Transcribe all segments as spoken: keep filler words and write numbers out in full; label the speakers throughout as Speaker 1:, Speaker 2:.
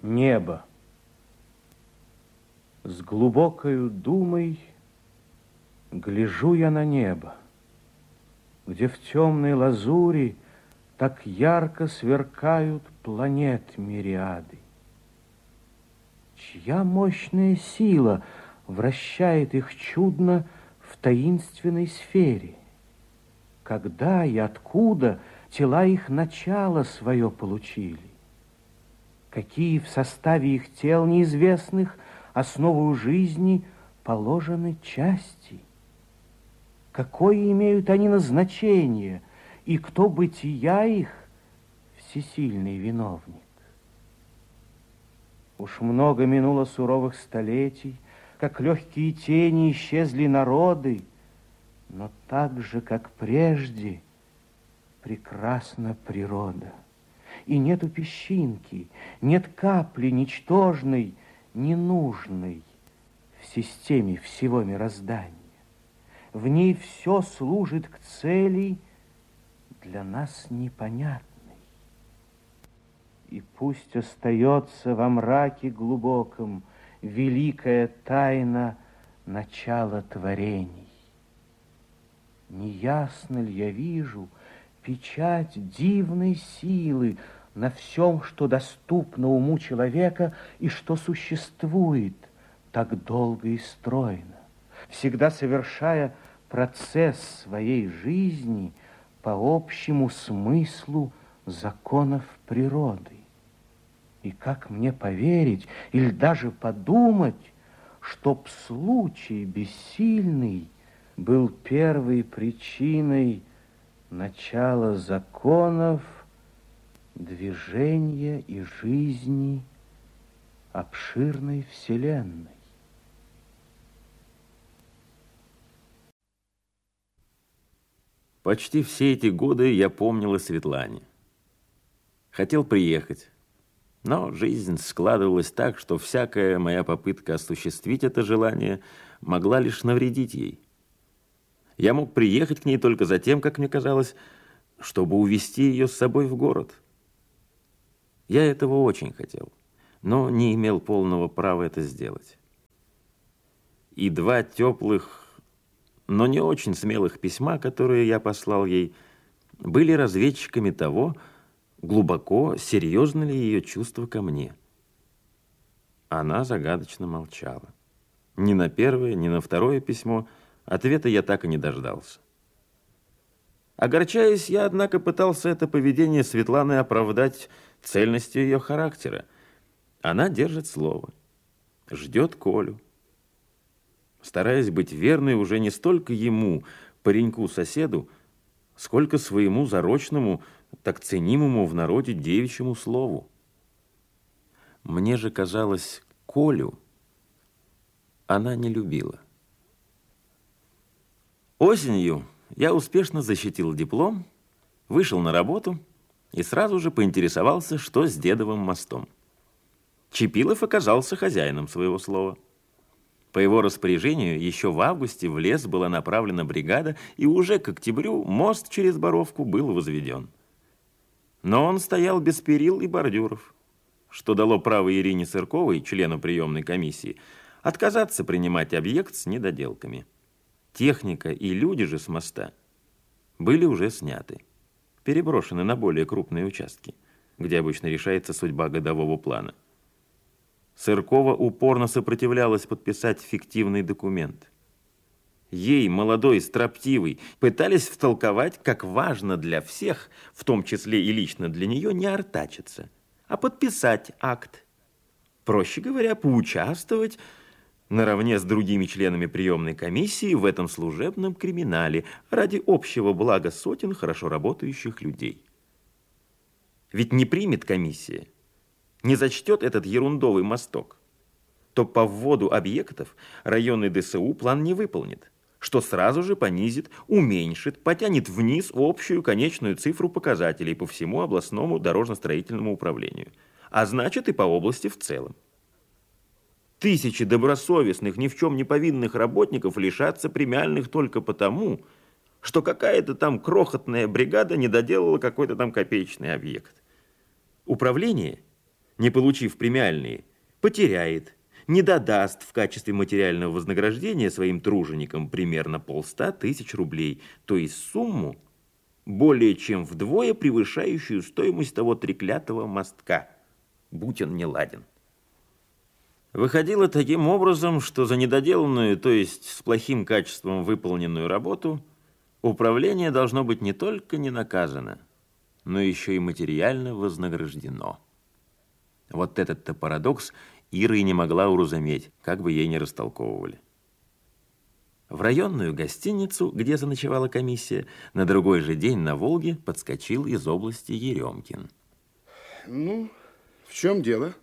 Speaker 1: Небо. С глубокою думой гляжу я на небо, где в темной лазури так ярко сверкают планет мириады. Чья мощная сила вращает их чудно в таинственной сфере? Когда и откуда тела их начало свое получили? Какие в составе их тел неизвестных основу жизни положены части? Какое имеют они назначение, и кто бытия их всесильный виновник? Уж много минуло суровых столетий, как легкие тени исчезли народы, но так же, как прежде, прекрасна природа. И нету песчинки, нет капли ничтожной, ненужной в системе всего мироздания. В ней все служит к цели для нас непонятной. И пусть остается во мраке глубоком великая тайна начала творений. Неясно ли я вижу печать дивной силы на всем, что доступно уму человека и что существует так долго и стройно, всегда совершая процесс своей жизни по общему смыслу законов природы. И как мне поверить или даже подумать, чтоб случай бессильный был первой причиной начала законов, движения и жизни обширной вселенной?
Speaker 2: Почти все эти годы я помнил о Светлане. Хотел приехать, но жизнь складывалась так, что всякая моя попытка осуществить это желание могла лишь навредить ей. Я мог приехать к ней только за тем, как мне казалось, чтобы увезти ее с собой в город. Я этого очень хотел, но не имел полного права это сделать. И два теплых, но не очень смелых письма, которые я послал ей, были разведчиками того, глубоко, серьезно ли ее чувство ко мне. Она загадочно молчала. Ни на первое, ни на второе письмо ответа я так и не дождался. Огорчаясь, я, однако, пытался это поведение Светланы оправдать цельностью ее характера. Она держит слово, ждет Колю. Стараясь быть верной уже не столько ему, пареньку-соседу, сколько своему зарочному, так ценимому в народе девичьему слову. Мне же казалось, Колю она не любила. Осенью я успешно защитил диплом, вышел на работу и сразу же поинтересовался, что с Дедовым мостом. Чепилов оказался хозяином своего слова. По его распоряжению еще в августе в лес была направлена бригада, и уже к октябрю мост через Боровку был возведен. Но он стоял без перил и бордюров, что дало право Ирине Сырковой, члену приемной комиссии, отказаться принимать объект с недоделками. Техника и люди же с моста были уже сняты, переброшены на более крупные участки, где обычно решается судьба годового плана. Сыркова упорно сопротивлялась подписать фиктивный документ. Ей, молодой, строптивой, пытались втолковать, как важно для всех, в том числе и лично для нее, не артачиться, а подписать акт. Проще говоря, поучаствовать наравне с другими членами приемной комиссии в этом служебном криминале ради общего блага сотен хорошо работающих людей. Ведь не примет комиссия, не зачтет этот ерундовый мосток, то по вводу объектов районный ДСУ план не выполнит, что сразу же понизит, уменьшит, потянет вниз общую конечную цифру показателей по всему областному дорожно-строительному управлению, а значит и по области в целом. Тысячи добросовестных, ни в чем не повинных работников лишатся премиальных только потому, что какая-то там крохотная бригада не доделала какой-то там копеечный объект. Управление не получив премиальные, потеряет, не додаст в качестве материального вознаграждения своим труженикам примерно полста тысяч рублей, то есть сумму, более чем вдвое превышающую стоимость того треклятого мостка, будь он не ладен. Выходило таким образом, что за недоделанную, то есть с плохим качеством выполненную работу, управление должно быть не только не наказано, но еще и материально вознаграждено. Вот этот-то парадокс Ира и не могла уразуметь, как бы ей не растолковывали. В районную гостиницу, где заночевала комиссия, на другой же день на Волге подскочил из области Еремкин.
Speaker 3: Ну, в чем дело?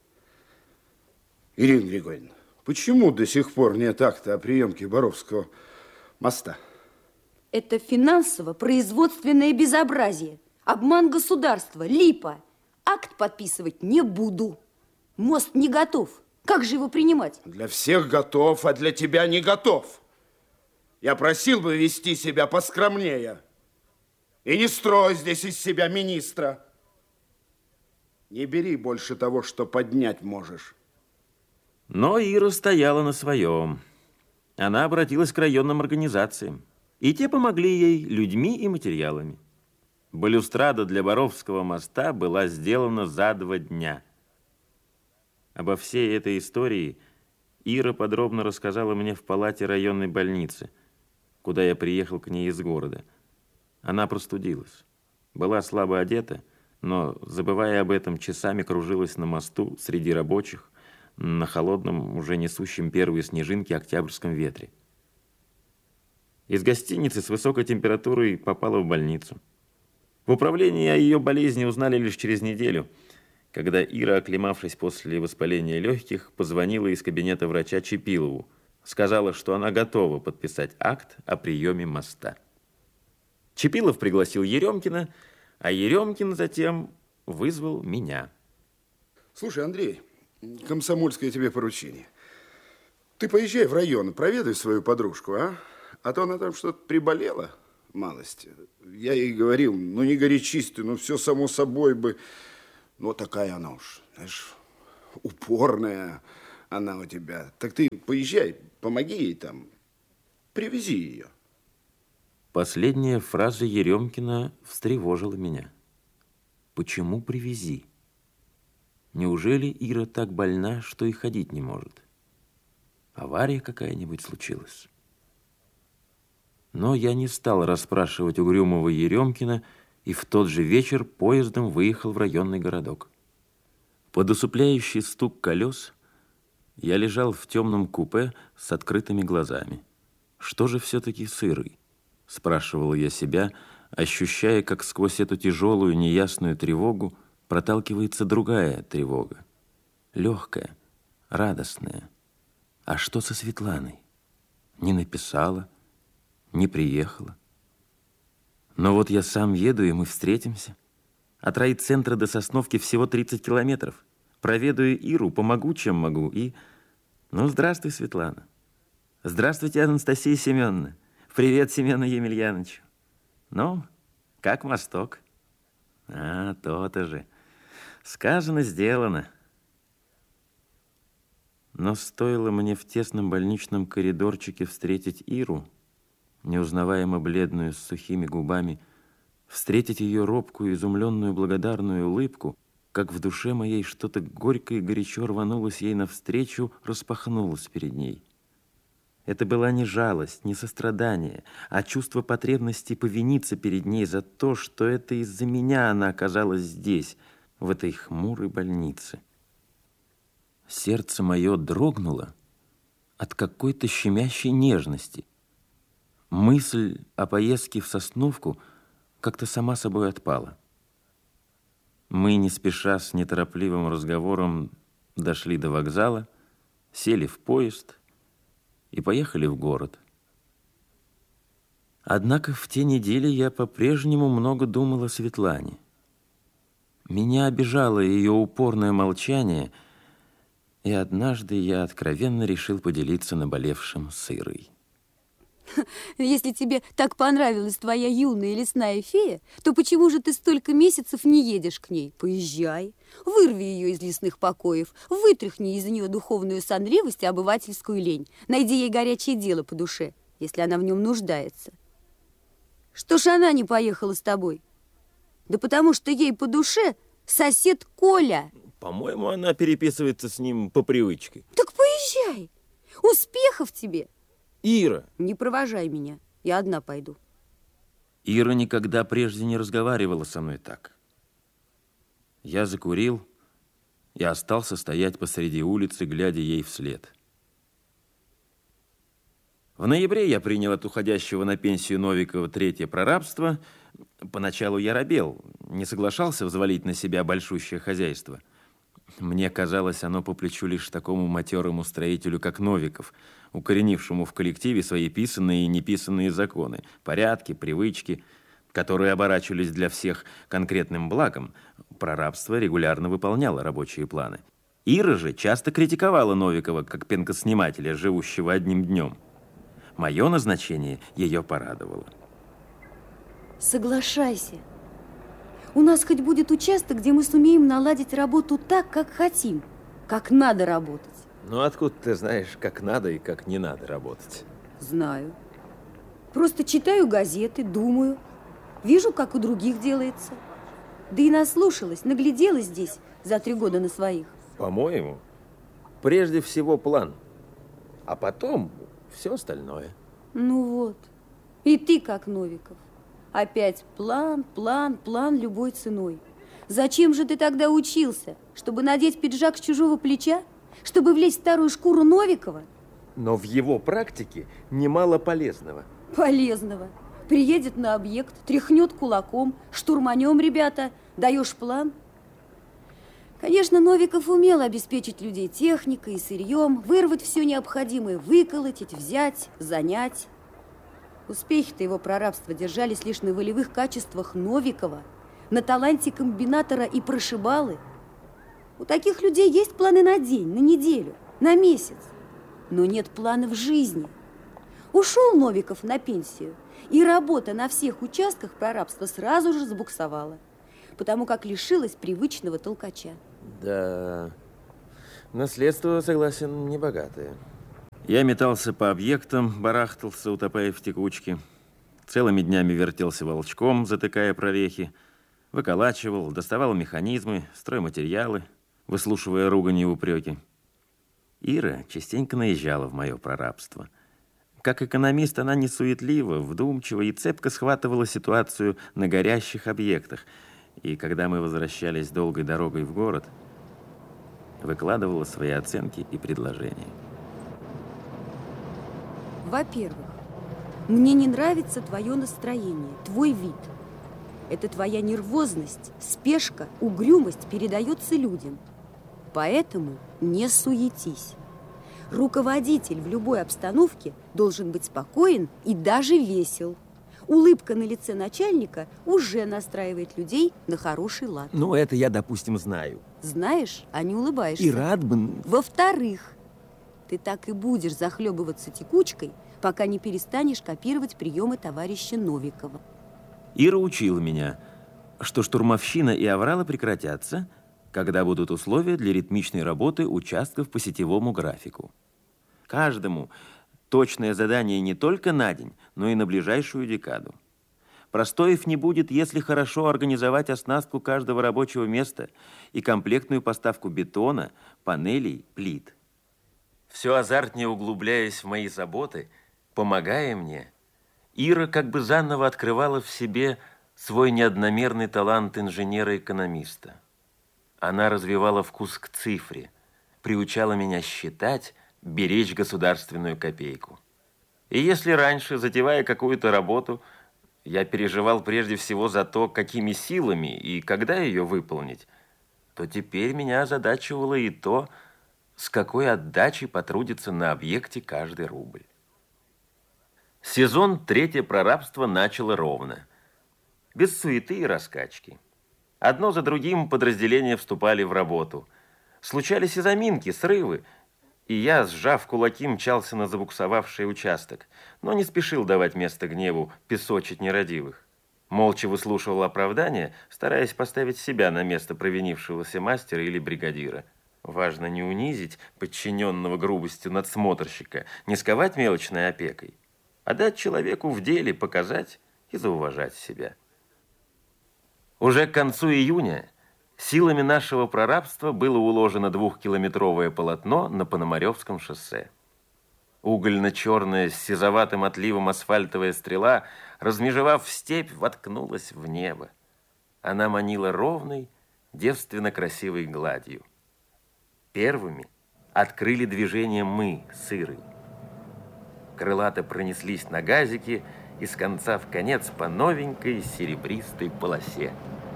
Speaker 3: Ирина Григорьевна, почему до сих пор нет акта о приемке Боровского моста?
Speaker 4: Это финансово-производственное безобразие, обман государства, липа. Акт подписывать не буду. Мост не готов. Как же его принимать?
Speaker 3: Для всех готов, а для тебя не готов. Я просил бы вести себя поскромнее. И не строй здесь из себя министра. Не бери больше того, что поднять можешь.
Speaker 2: Но Ира стояла на своем. Она обратилась к районным организациям, и те помогли ей людьми и материалами. Балюстрада для Боровского моста была сделана за два дня. Обо всей этой истории Ира подробно рассказала мне в палате районной больницы, куда я приехал к ней из города. Она простудилась, была слабо одета, но, забывая об этом, часами кружилась на мосту среди рабочих, на холодном, уже несущем первые снежинки октябрьском ветре. Из гостиницы с высокой температурой попала в больницу. В управлении о ее болезни узнали лишь через неделю, когда Ира, оклемавшись после воспаления легких, позвонила из кабинета врача Чипилову, сказала, что она готова подписать акт о приеме моста. Чипилов пригласил Еремкина, а Еремкин затем вызвал меня.
Speaker 3: Слушай, Андрей, комсомольское тебе поручение. Ты поезжай в район, проведай свою подружку, а? А то она там что-то приболела, малость. Я ей говорил, ну не горячись ты, ну все само собой бы. Ну такая она уж, знаешь, упорная она у тебя. Так ты поезжай, помоги ей там, привези ее.
Speaker 2: Последняя фраза Еремкина встревожила меня. Почему привези? Неужели Ира так больна, что и ходить не может? Авария какая-нибудь случилась? Но я не стал расспрашивать угрюмого Еремкина, и в тот же вечер поездом выехал в районный городок. Под усыпляющий стук колес я лежал в темном купе с открытыми глазами. Что же все-таки с Ирой? Спрашивал я себя, ощущая, как сквозь эту тяжелую, неясную тревогу проталкивается другая тревога. Легкая, радостная. А что со Светланой? Не написала, не приехала. Но вот я сам еду, и мы встретимся. От райцентра до Сосновки всего тридцать километров. Проведаю Иру, помогу, чем могу. И... Ну, здравствуй, Светлана. Здравствуйте, Анастасия Семеновна. Привет, Семену Емельяновичу. Ну, как мосток? А, то-то же. Сказано, сделано. Но стоило мне в тесном больничном коридорчике встретить Иру, неузнаваемо бледную, с сухими губами, встретить ее робкую, изумленную, благодарную улыбку, как в душе моей что-то горько и горячо рванулось ей навстречу, распахнулось перед ней. Это была не жалость, не сострадание, а чувство потребности повиниться перед ней за то, что это из-за меня она оказалась здесь, в этой хмурой больнице. Сердце мое дрогнуло от какой-то щемящей нежности. Мысль о поездке в Сосновку как-то сама собой отпала. Мы, не спеша, с неторопливым разговором дошли до вокзала, сели в поезд и поехали в город. Однако в те недели я по-прежнему много думал о Светлане. Меня обижало ее упорное молчание, и однажды я откровенно решил поделиться наболевшим с Ирой.
Speaker 4: Если тебе так понравилась твоя юная лесная фея, то почему же ты столько месяцев не едешь к ней? Поезжай, вырви ее из лесных покоев, вытряхни из нее духовную сонливость и обывательскую лень. Найди ей горячее дело по душе, если она в нем нуждается. Что ж она не поехала с тобой? Да потому что ей по душе сосед Коля.
Speaker 2: По-моему, она переписывается с ним по привычке.
Speaker 4: Так поезжай, успехов тебе.
Speaker 2: Ира!
Speaker 4: Не провожай меня, я одна пойду.
Speaker 2: Ира никогда прежде не разговаривала со мной так. Я закурил и остался стоять посреди улицы, глядя ей вслед. В ноябре я принял от уходящего на пенсию Новикова третье прорабство. Поначалу я робел, не соглашался взвалить на себя большущее хозяйство. Мне казалось, оно по плечу лишь такому матерому строителю, как Новиков, укоренившему в коллективе свои писанные и неписанные законы, порядки, привычки, которые оборачивались для всех конкретным благом. Прорабство регулярно выполняло рабочие планы. Ира же часто критиковала Новикова как пенкоснимателя, живущего одним днем. Мое назначение ее порадовало.
Speaker 4: Соглашайся. У нас хоть будет участок, где мы сумеем наладить работу так, как хотим, как надо работать.
Speaker 2: Ну, откуда ты знаешь, как надо и как не надо работать?
Speaker 4: Знаю. Просто читаю газеты, думаю, вижу, как у других делается. Да и наслушалась, нагляделась здесь за три года на своих.
Speaker 2: По-моему, прежде всего план, а потом все остальное.
Speaker 4: Ну вот, и ты как Новиков. Опять план, план, план любой ценой. Зачем же ты тогда учился? Чтобы надеть пиджак с чужого плеча? Чтобы влезть в старую шкуру Новикова?
Speaker 2: Но в его практике немало полезного.
Speaker 4: Полезного. Приедет на объект, тряхнет кулаком, штурманем, ребята, даешь план. Конечно, Новиков умел обеспечить людей техникой и сырьем, вырвать все необходимое, выколотить, взять, занять. Успехи-то его прорабства держались лишь на волевых качествах Новикова, на таланте комбинатора и прошибалы. У таких людей есть планы на день, на неделю, на месяц, но нет планов жизни. Ушел Новиков на пенсию, и работа на всех участках прорабства сразу же забуксовала, потому как лишилась привычного толкача.
Speaker 2: Да, наследство, согласен, небогатое. Я метался по объектам, барахтался, утопая в текучке. Целыми днями вертелся волчком, затыкая прорехи. Выколачивал, доставал механизмы, стройматериалы, выслушивая ругань и упреки. Ира частенько наезжала в мое прорабство. Как экономист она несуетливо, вдумчиво и цепко схватывала ситуацию на горящих объектах. И когда мы возвращались долгой дорогой в город, выкладывала свои оценки и предложения.
Speaker 4: Во-первых, мне не нравится твое настроение, твой вид. Это твоя нервозность, спешка, угрюмость передается людям. Поэтому не суетись. Руководитель в любой обстановке должен быть спокоен и даже весел. Улыбка на лице начальника уже настраивает людей на хороший лад.
Speaker 2: Ну, это я, допустим, знаю.
Speaker 4: Знаешь, а не улыбаешься.
Speaker 2: И рад бы...
Speaker 4: Во-вторых, ты так и будешь захлебываться текучкой, пока не перестанешь копировать приемы товарища Новикова.
Speaker 2: Ира учила меня, что штурмовщина и авралы прекратятся, когда будут условия для ритмичной работы участков по сетевому графику. Каждому точное задание не только на день, но и на ближайшую декаду. Простоев не будет, если хорошо организовать оснастку каждого рабочего места и комплектную поставку бетона, панелей, плит. Все азартнее углубляясь в мои заботы, помогая мне, Ира как бы заново открывала в себе свой неодномерный талант инженера-экономиста. Она развивала вкус к цифре, приучала меня считать, беречь государственную копейку. И если раньше, затевая какую-то работу, я переживал прежде всего за то, какими силами и когда ее выполнить, то теперь меня озадачивало и то, с какой отдачей потрудится на объекте каждый рубль. Сезон третье прорабство начало ровно, без суеты и раскачки. Одно за другим подразделения вступали в работу. Случались и заминки, срывы, и я, сжав кулаки, мчался на забуксовавший участок, но не спешил давать место гневу песочить нерадивых. Молча выслушивал оправдания, стараясь поставить себя на место провинившегося мастера или бригадира. Важно не унизить подчиненного грубостью надсмотрщика, не сковать мелочной опекой, а дать человеку в деле показать и зауважать себя. Уже к концу июня силами нашего прорабства было уложено двухкилометровое полотно на Пономаревском шоссе. Угольно-черная с сизоватым отливом асфальтовая стрела, размежевав степь, воткнулась в небо. Она манила ровной, девственно красивой гладью. Первыми открыли движение мы, Сырый. Крылато пронеслись на газике и с конца в конец по новенькой серебристой полосе.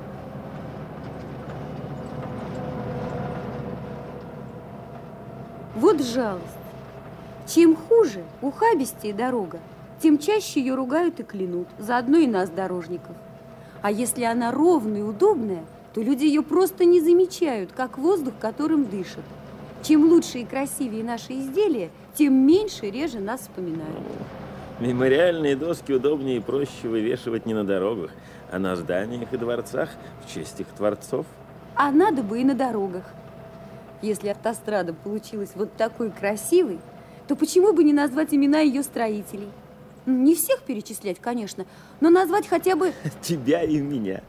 Speaker 4: Вот жалость. Чем хуже, ухабистее дорога, тем чаще ее ругают и клянут, заодно и нас, дорожников. А если она ровная и удобная, то люди ее просто не замечают, как воздух, которым дышат. Чем лучше и красивее наши изделия, тем меньше и реже нас вспоминают.
Speaker 2: Мемориальные доски удобнее и проще вывешивать не на дорогах, а на зданиях и дворцах в честь их творцов.
Speaker 4: А надо бы и на дорогах. Если автострада получилась вот такой красивой, то почему бы не назвать имена ее строителей? Не всех перечислять, конечно, но назвать хотя бы...
Speaker 2: Тебя и меня.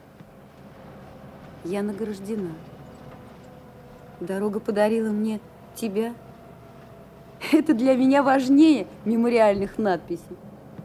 Speaker 4: Я награждена. Дорога подарила мне тебя. Это для меня важнее мемориальных надписей.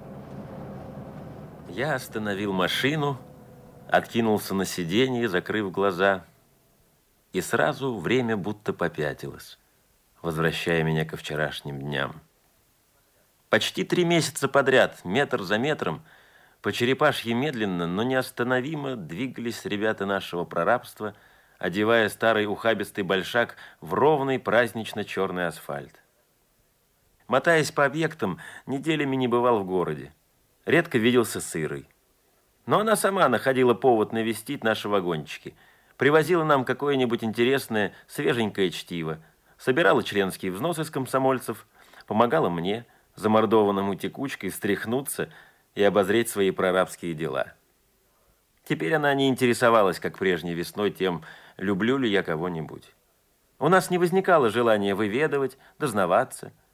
Speaker 2: Я остановил машину, откинулся на сиденье, закрыв глаза, и сразу время будто попятилось, возвращая меня ко вчерашним дням. Почти три месяца подряд, метр за метром, по черепашьи медленно, но неостановимо двигались ребята нашего прорабства, одевая старый ухабистый большак в ровный празднично-черный асфальт. Мотаясь по объектам, неделями не бывал в городе. Редко виделся с Ирой. Но она сама находила повод навестить наши вагончики, привозила нам какое-нибудь интересное, свеженькое чтиво, собирала членские взносы с комсомольцев, помогала мне, замордованному текучкой, встряхнуться и обозреть свои прорабские дела. Теперь она не интересовалась, как прежней весной, тем, люблю ли я кого-нибудь. У нас не возникало желания выведывать, дознаваться,